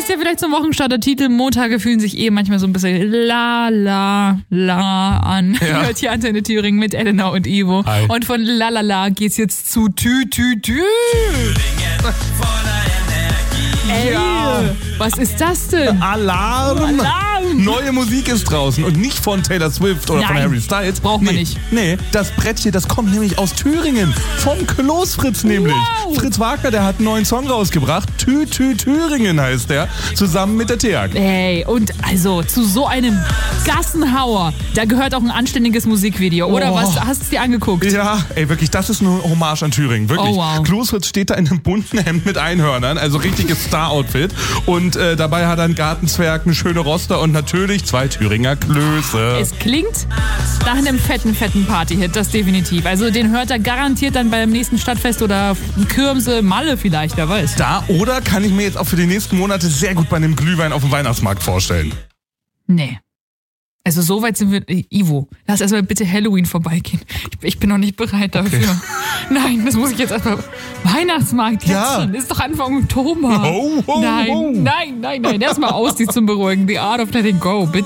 Passt ja vielleicht zum Wochenstart der Titel. Montage fühlen sich manchmal so ein bisschen la an. Ja. Hört hier Antenne Thüringen mit Elena und Ivo. Hi. Und von la geht's jetzt zu Tü. Ey, was ist das denn? Alarm! Neue Musik ist draußen und nicht von Taylor Swift oder von Nein, Harry Styles. braucht man nicht. Nee, das Brett hier, das kommt nämlich aus Thüringen. Vom Kloß Fritz nämlich. Wow. Fritz Wagner, der hat einen neuen Song rausgebracht. Thüringen heißt der. Zusammen mit der Teag. Ey, und also zu so einem Gassenhauer, da gehört auch ein anständiges Musikvideo, oder? Oh. Was, hast du es dir angeguckt? Ja, ey, wirklich, das ist eine Hommage an Thüringen, wirklich. Oh, wow. Kloß Fritz steht da in einem bunten Hemd mit Einhörnern, also richtiges Star-Outfit. Und dabei hat er einen Gartenzwerg, eine schöne Roster und natürlich 2 Thüringer Klöße. Es klingt nach einem fetten Party-Hit, das definitiv. Also den hört er garantiert dann beim nächsten Stadtfest oder Kirmse Malle vielleicht, wer weiß. Da oder kann ich mir jetzt auch für die nächsten Monate sehr gut bei einem Glühwein auf dem Weihnachtsmarkt vorstellen. Nee. Also so weit sind wir... Ivo, lass erstmal bitte Halloween vorbeigehen. Ich bin noch nicht bereit dafür. Okay. Nein, das muss ich jetzt erstmal... Weihnachtsmarkt jetzt Ja. schon, ist doch Anfang Oktober. Ho, ho, ho. Nein. Erstmal Ausdienst zum Beruhigen. The Art of Letting Go, bitte.